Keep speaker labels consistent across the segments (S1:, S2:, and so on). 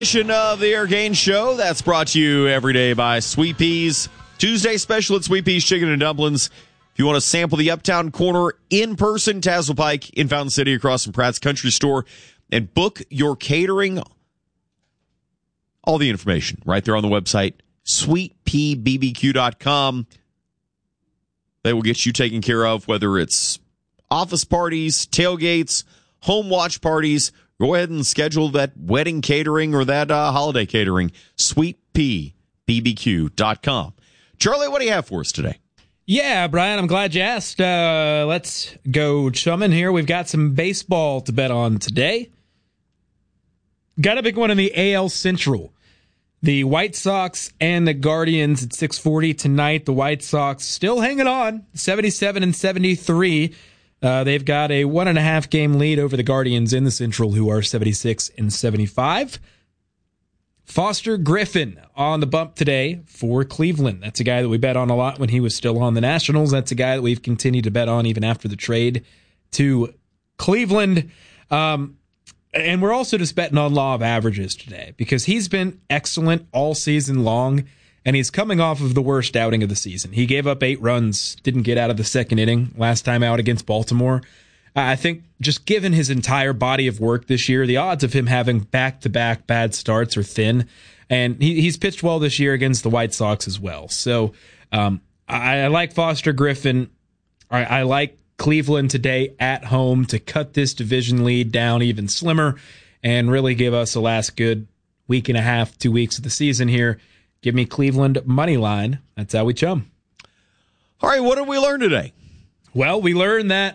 S1: Edition of the Air Gain Show. That's brought to you every day by Sweet Peas. Tuesday special at Sweet Peas Chicken and Dumplings. If you want to sample the Uptown Corner in person, Tazewell Pike in Fountain City across from Pratt's Country Store, and book your catering, all the information right there on the website, sweetpeabbq.com. They will get you taken care of, whether it's office parties, tailgates, home watch parties. Go ahead and schedule that wedding catering or that holiday catering. SweetPeaBBQ.com. Charlie, what do you have for us today?
S2: Yeah, Brian, I'm glad you asked. Let's go chumming here. We've got some baseball to bet on today. Got a big one in the AL Central. The White Sox and the Guardians at 6:40 tonight. The White Sox still hanging on, 77-73. They've got a 1.5 game lead over the Guardians in the Central, who are 76-75. Foster Griffin on the bump today for Cleveland. That's a guy that we bet on a lot when he was still on the Nationals. That's a guy that we've continued to bet on even after the trade to Cleveland. And we're also just betting on law of averages today because he's been excellent all season long. And he's coming off of the worst outing of the season. He gave up 8 runs, didn't get out of the second inning last time out against Baltimore. I think just given his entire body of work this year, the odds of him having back-to-back bad starts are thin. And he's pitched well this year against the White Sox as well. So I like Foster Griffin. I like Cleveland today at home to cut this division lead down even slimmer and really give us a last good week and a half, 2 weeks of the season here. Give me Cleveland money line. That's how we chum.
S1: All right, what did we learn today?
S2: Well, we learned that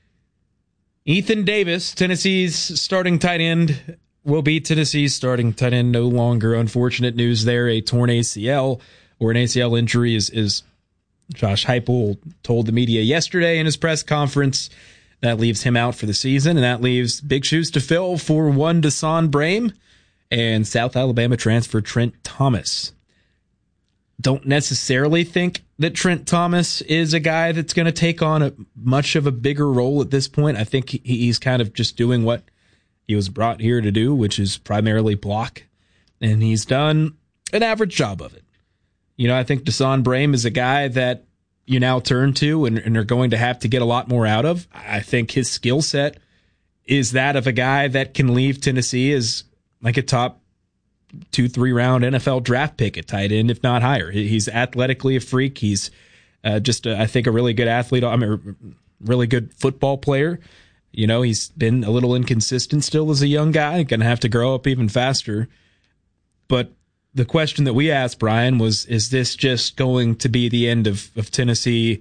S2: Ethan Davis, Tennessee's starting tight end, will be Tennessee's starting tight end no longer. Unfortunate news there. A torn ACL or an ACL injury is Josh Heupel told the media yesterday in his press conference. That leaves him out for the season, and that leaves big shoes to fill for one Dasan Brame and South Alabama transfer Trent Thomas. Don't necessarily think that Trent Thomas is a guy that's going to take on much of a bigger role at this point. I think he's kind of just doing what he was brought here to do, which is primarily block. And he's done an average job of it. You know, I think Dasan Brame is a guy that you now turn to and are going to have to get a lot more out of. I think his skill set is that of a guy that can leave Tennessee as like a top 2-3 round NFL draft pick at tight end, if not higher. He's athletically a freak. He's I think, a really good athlete. I mean, really good football player. You know, he's been a little inconsistent still as a young guy. Going to have to grow up even faster. But the question that we asked, Brian, was, is this just going to be the end of Tennessee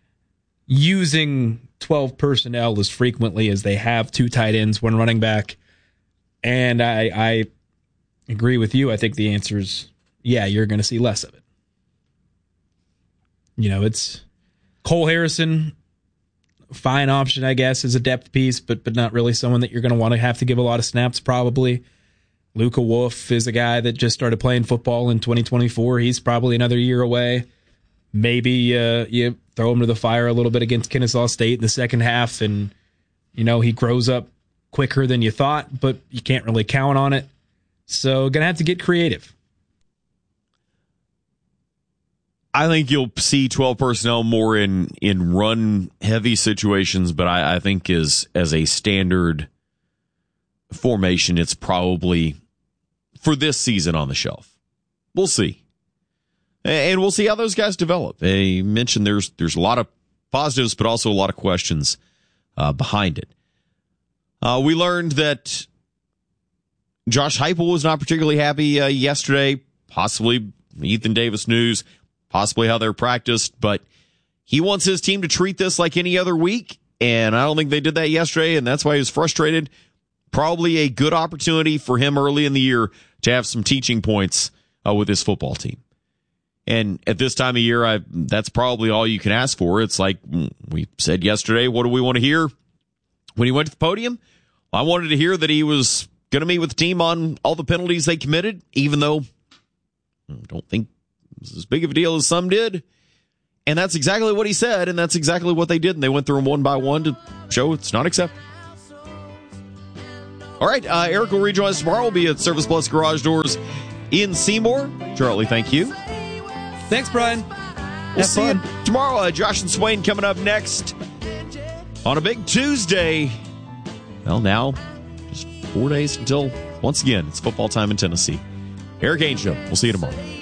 S2: using 12 personnel as frequently as they have 2 tight ends, 1 running back? And I agree with you. I think the answer is, yeah, you're going to see less of it. You know, it's Cole Harrison, fine option, I guess, as a depth piece, but not really someone that you're going to want to have to give a lot of snaps, probably. Luka Wolf is a guy that just started playing football in 2024. He's probably another year away. Maybe you throw him to the fire a little bit against Kennesaw State in the second half, and, you know, he grows up quicker than you thought, but you can't really count on it. So going to have to get creative.
S1: I think you'll see 12 personnel more in run-heavy situations, but I think as a standard formation, it's probably, for this season, on the shelf. We'll see. And we'll see how those guys develop. You mentioned there's a lot of positives, but also a lot of questions behind it. We learned that Josh Heupel was not particularly happy yesterday, possibly Ethan Davis news, possibly how they're practiced, but he wants his team to treat this like any other week, and I don't think they did that yesterday, and that's why he was frustrated. Probably a good opportunity for him early in the year to have some teaching points with his football team. And at this time of year, that's probably all you can ask for. It's like we said yesterday, what do we want to hear when he went to the podium? I wanted to hear that he was going to meet with the team on all the penalties they committed, even though I don't think it was as big of a deal as some did. And that's exactly what he said, and that's exactly what they did. And they went through them one by one to show it's not acceptable. All All right, Eric will rejoin us tomorrow. We'll be at Service Plus Garage Doors in Seymour. Charlie, thank you.
S2: Thanks, Brian.
S1: We'll see you tomorrow. Josh and Swain coming up next on a big Tuesday. Well, now just 4 days until, once again, it's football time in Tennessee. Eric Angel, we'll see you tomorrow.